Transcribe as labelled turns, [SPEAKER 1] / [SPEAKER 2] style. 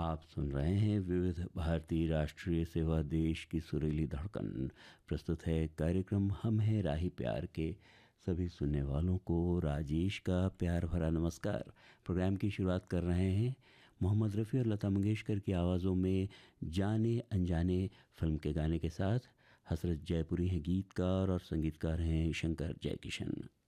[SPEAKER 1] आप सुन रहे हैं विविध भारती राष्ट्रीय सेवा, देश की सुरीली धड़कन। प्रस्तुत है कार्यक्रम हम हैं राही प्यार के। सभी सुनने वालों को राजेश का प्यार भरा नमस्कार। प्रोग्राम की शुरुआत कर रहे हैं मोहम्मद रफ़ी और लता मंगेशकर की आवाज़ों में जाने अनजाने फिल्म के गाने के साथ। हसरत जयपुरी हैं गीतकार और संगीतकार हैं शंकर जयकिशन।